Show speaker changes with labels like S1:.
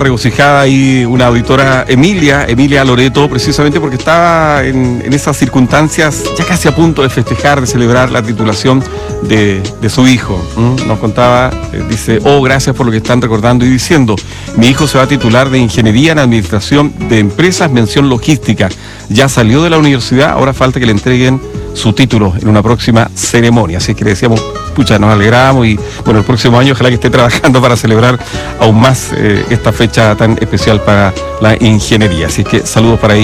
S1: Regocijada ahí una auditora Emilia Loreto, precisamente porque estaba en esas circunstancias ya casi a punto de festejar, de celebrar la titulación de su hijo. Nos contaba, dice, gracias por lo que están recordando y diciendo. Mi hijo se va a titular de Ingeniería en Administración de Empresas, mención logística. Ya salió de la universidad, ahora falta que le entreguen su título en una próxima ceremonia. Así que le decíamos, pucha, nos alegramos y bueno, el próximo año ojalá que esté trabajando para celebrar aún más esta fecha tan especial para la ingeniería. Así que saludos para